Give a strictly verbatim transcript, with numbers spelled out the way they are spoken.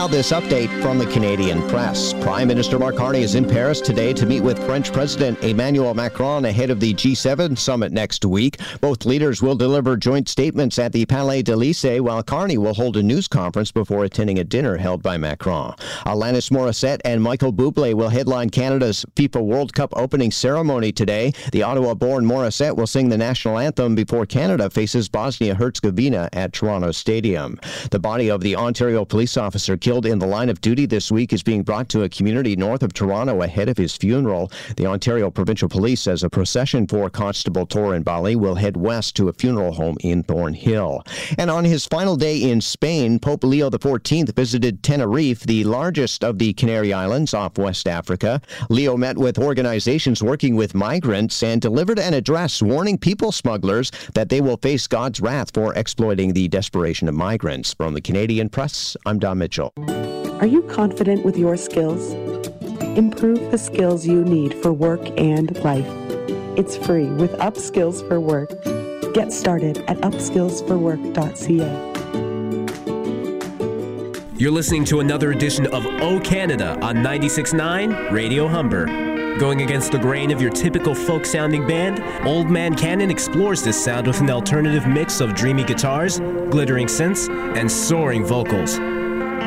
Now this update from the Canadian press. Prime Minister Mark Carney is in Paris today to meet with French President Emmanuel Macron ahead of the G seven summit next week. Both leaders will deliver joint statements at the Palais de l'Élysée, while Carney will hold a news conference before attending a dinner held by Macron. Alanis Morissette and Michael Bublé will headline Canada's FIFA World Cup opening ceremony today. The Ottawa-born Morissette will sing the national anthem before Canada faces Bosnia-Herzegovina at Toronto Stadium. The body of the Ontario police officer killed in the line of duty this week is being brought to a community north of Toronto ahead of his funeral. The Ontario Provincial Police says a procession for Constable Torin Bali will head west to a funeral home in Thornhill. And on his final day in Spain, Pope Leo the fourteenth visited Tenerife, the largest of the Canary Islands off West Africa. Leo met with organizations working with migrants and delivered an address warning people smugglers that they will face God's wrath for exploiting the desperation of migrants. From the Canadian Press, I'm Don Mitchell. Are you confident with your skills? Improve the skills you need for work and life. It's free with Upskills for Work. Get started at upskills for work dot c a. You're listening to another edition of O Canada on ninety-six point nine Radio Humber. Going against the grain of your typical folk-sounding band, Old Man Cannon explores this sound with an alternative mix of dreamy guitars, glittering synths, and soaring vocals.